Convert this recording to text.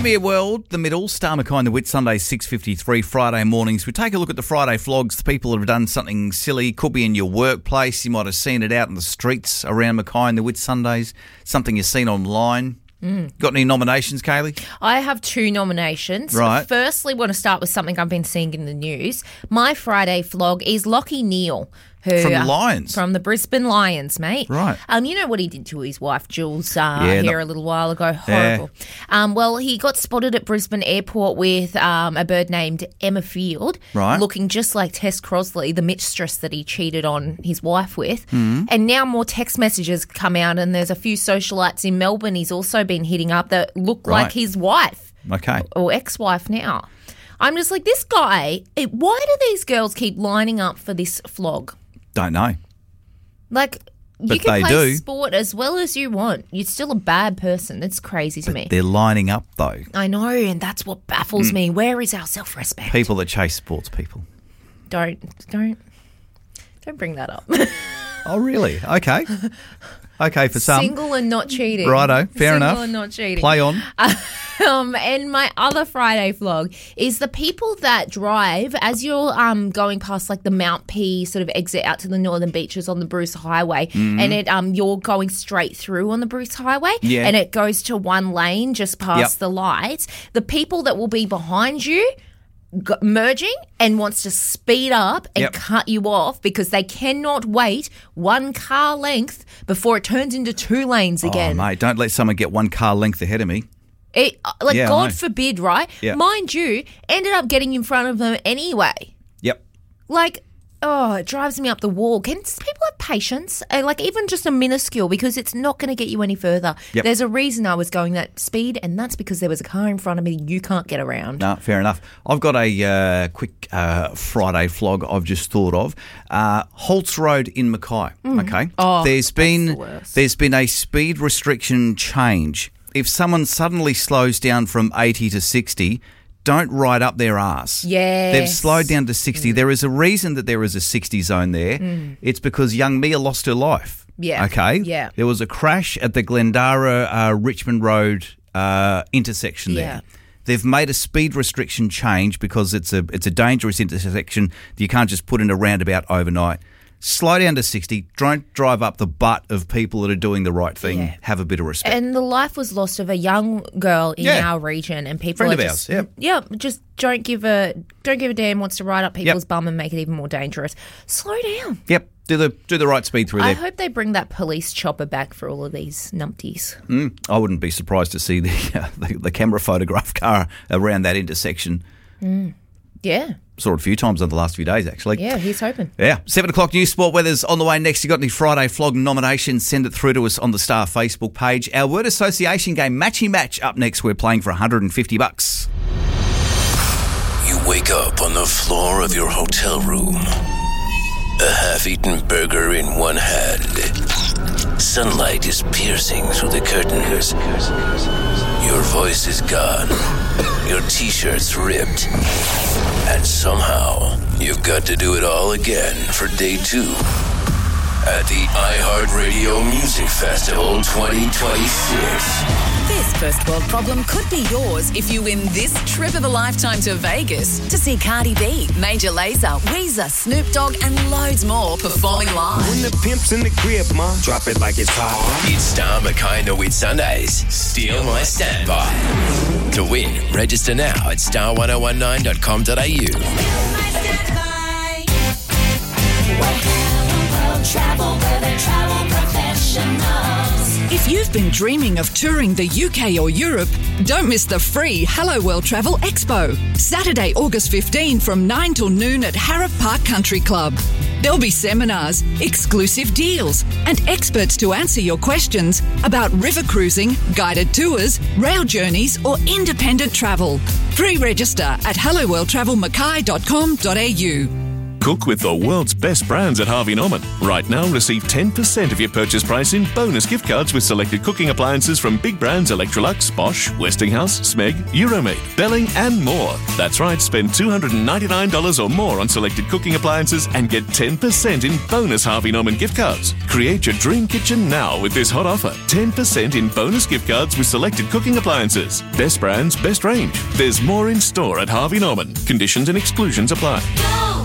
Jimmy World, The Middle, Star Mackay and the Wit, Sunday 6:53, Friday mornings. We take a look at the Friday flogs. The people that have done something silly, could be in your workplace. You might have seen it out in the streets around Mackay and the Wit Sundays, something you've seen online. Got any nominations, Kaylee? I have 2 nominations. Right. Firstly, want to start with something I've been seeing in the news. My Friday flog is Lachie Neale. Who, From the Lions? From the Brisbane Lions, mate. Right. You know what he did to his wife, Jules, here a little while ago? Horrible. Yeah. Well, he got spotted at Brisbane Airport with a bird named Emma Field, Right. looking just like Tess Crosley, the mistress that he cheated on his wife with. And now more text messages come out, and there's a few socialites in Melbourne he's also been hitting up that look like Right. his wife. Okay. Or ex-wife now. I'm just like, this guy, why do these girls keep lining up for this flog? Don't know. Like, But you can they play do. sport as well as you want. You're still a bad person. That's crazy to me. They're lining up, though. I know, and that's what baffles me. Where is our self-respect? People that chase sports people. Don't bring that up. Oh, really? Okay. Okay, for some. Single and not cheating. Righto, fair enough. Single and not cheating. Play on. And my other Friday vlog is the people that drive as you're going past like the Mount P sort of exit out to the northern beaches on the Bruce Highway, and you're going straight through on the Bruce Highway, Yeah. and it goes to one lane just past Yep. the lights. The people that will be behind you merging and wants to speed up and Yep. cut you off because they cannot wait one car length before it turns into 2 lanes again. Oh, mate, don't let someone get 1 car length ahead of me. Yeah, I know. God forbid, right? Yeah. Mind you, ended up getting in front of them anyway. Yep. Like, it drives me up the wall. Can people have patience? Like, even just a minuscule, because it's not going to get you any further. Yep. There's a reason I was going that speed, and that's because there was a car in front of me you can't get around. No, fair enough. I've got a quick Friday vlog I've just thought of. Holtz Road in Mackay. Okay. Oh, there's the worst. been a speed restriction change. If someone suddenly slows down from 80 to 60, don't ride up their arse. Yes. They've slowed down to 60. There is a reason that there is a 60 zone there. It's because young Mia lost her life. Yeah. Okay. Yeah. There was a crash at the Glendara Richmond Road intersection there. Yeah. They've made a speed restriction change because it's a dangerous intersection that you can't just put in a roundabout overnight. Slow down to 60. Don't drive up the butt of people that are doing the right thing. Yeah. Have a bit of respect. And the life was lost of a young girl in Yeah. our region, and people Friend are of just, ours, just don't give a damn. Wants to ride up people's bum and make it even more dangerous. Slow down. Yep. Do the right speed through I there. hope they bring that police chopper back for all of these numpties. I wouldn't be surprised to see the camera photograph car around that intersection. Yeah, Saw it a few times over the last few days, actually. yeah. He's hoping. Yeah. 7 o'clock news, sport weather's on the way next. You got any Friday flog nominations, send it through to us on the Star Facebook page. Our word association game, Matchy Match, up next. We're playing for $150. You wake up on the floor of your hotel room. A half-eaten burger in one hand. Sunlight is piercing through the curtains. Your voice is gone. Your t-shirt's ripped. And somehow, you've got to do it all again for day 2 at the iHeartRadio Music Festival 2026. This first world problem could be yours if you win this trip of a lifetime to Vegas to see Cardi B, Major Lazer, Weezer, Snoop Dogg, and loads more performing live. When the pimp's in the crib, ma, drop it like it's hot. It's Star Mackay and the Wit Sundays. Steal my standby. To win, register now at star1019.com.au. Travel with a travel professionals. If you've been dreaming of touring the UK or Europe, don't miss the free Hello World Travel Expo. Saturday, August 15 from 9 till noon at Harrop Park Country Club. There'll be seminars, exclusive deals, and experts to answer your questions about river cruising, guided tours, rail journeys, or independent travel. Pre-register at helloworldtravelmackay.com.au. Cook with the world's best brands at Harvey Norman. Right now, receive 10% of your purchase price in bonus gift cards with selected cooking appliances from big brands Electrolux, Bosch, Westinghouse, Smeg, Euromaid, Belling and more. That's right, spend $299 or more on selected cooking appliances and get 10% in bonus Harvey Norman gift cards. Create your dream kitchen now with this hot offer. 10% in bonus gift cards with selected cooking appliances. Best brands, best range. There's more in store at Harvey Norman. Conditions and exclusions apply.